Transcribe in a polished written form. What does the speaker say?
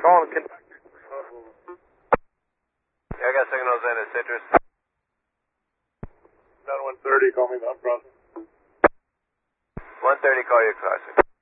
Calling Kentucky. Yeah, I got signals in at Citrus. Down 130, call me about crossing. 130, call you crossing.